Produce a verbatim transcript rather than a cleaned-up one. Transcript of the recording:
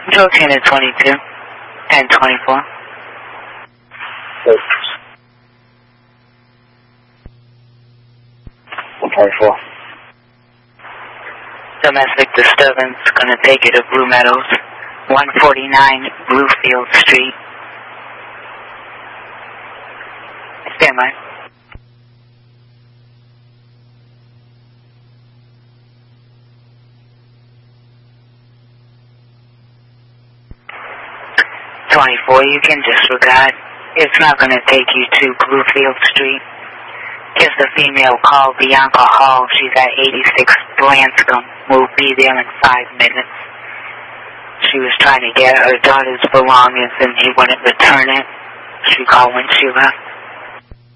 Joe ten and twenty-two and twenty-four. Yes. one twenty-four. Domestic disturbance, gonna take you to Blue Meadows, one forty-nine Bluefield Street. Stand by. twenty-four, you can disregard. It's not gonna take you to Bluefield Street. Give the female call, Bianca Hall. She's at eighty-six Branscombe. We'll be there in five minutes. She was trying to get her daughter's belongings and he wouldn't return it. She called when she left.